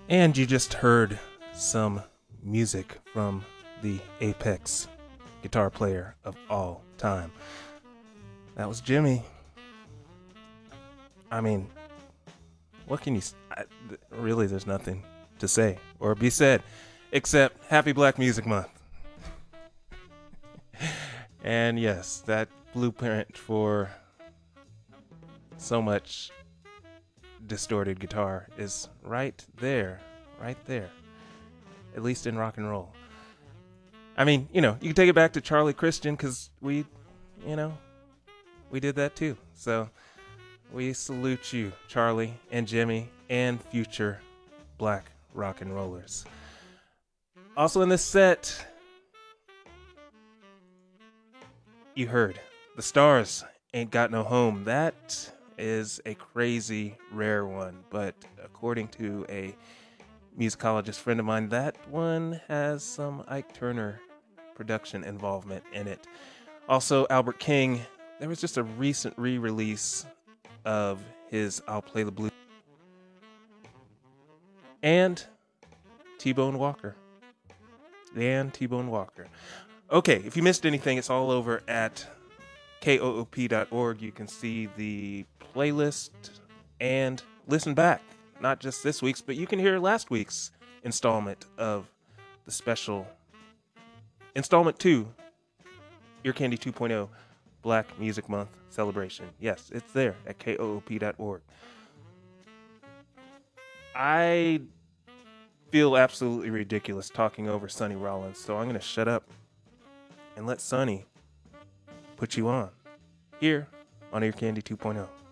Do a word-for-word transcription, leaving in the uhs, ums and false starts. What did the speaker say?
And you just heard some music from the apex guitar player of all time. That was Jimmy. I mean, what can you... I, really, there's nothing to say or be said except Happy Black Music Month. And yes, that blueprint for so much distorted guitar is right there, right there, at least in rock and roll. I mean, you know, you can take it back to Charlie Christian because we, you know, we did that too. So we salute you, Charlie and Jimmy and future black rock and rollers. Also in this set, you heard The Stars Ain't Got No Home. That is a crazy rare one, but according to a musicologist friend of mine, that one has some Ike Turner production involvement in it. Also, Albert King, there was just a recent re-release of his I'll Play the Blues. And T-Bone Walker. And T-Bone Walker. Okay, if you missed anything, it's all over at K O O P dot org. You can see the playlist and listen back. Not just this week's, but you can hear last week's installment of the special installment two, Ear Candy two point oh Black Music Month celebration. Yes, it's there at K O O P dot org. I feel absolutely ridiculous talking over Sonny Rollins, so I'm going to shut up and let Sonny put you on here on Ear Candy two point oh.